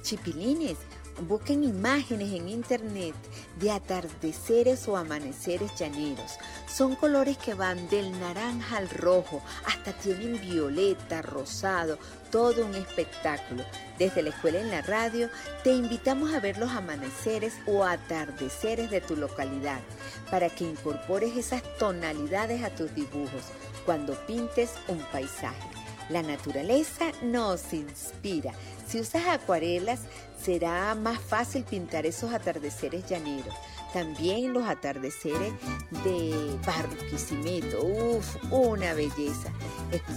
Chipilines, busquen imágenes en internet de atardeceres o amaneceres llaneros. Son colores que van del naranja al rojo, hasta tienen violeta, rosado, todo un espectáculo. Desde la escuela en la radio te invitamos a ver los amaneceres o atardeceres de tu localidad para que incorpores esas tonalidades a tus dibujos cuando pintes un paisaje. La naturaleza nos inspira. Si usas acuarelas, será más fácil pintar esos atardeceres llaneros. También los atardeceres de Barquisimeto. ¡Uf! Una belleza.